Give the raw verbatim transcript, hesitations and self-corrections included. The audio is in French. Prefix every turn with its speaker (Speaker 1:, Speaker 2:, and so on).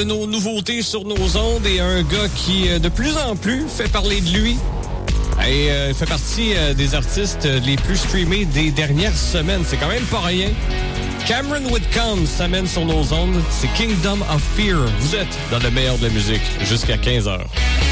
Speaker 1: de nos nouveautés sur nos ondes et un gars qui, de plus en plus, fait parler de lui. Et euh, fait partie euh, des artistes les plus streamés des dernières semaines. C'est quand même pas rien. Cameron Whitcomb s'amène sur nos ondes. C'est Kingdom of Fear. Vous êtes dans le meilleur de la musique jusqu'à quinze heures.